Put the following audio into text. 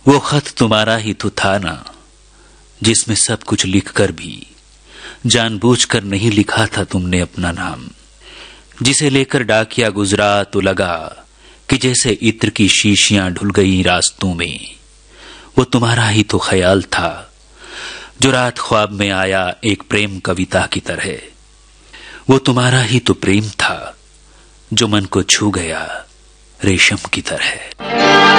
वो खत तुम्हारा ही तो था ना, जिसमें सब कुछ लिखकर भी जानबूझकर नहीं लिखा था तुमने अपना नाम। जिसे लेकर डाकिया गुजरा तो लगा कि जैसे इत्र की शीशियां ढुल गई रास्तों में। वो तुम्हारा ही तो ख्याल था, जो रात ख्वाब में आया एक प्रेम कविता की तरह। वो तुम्हारा ही तो प्रेम था, जो मन को छू गया रेशम की तरह।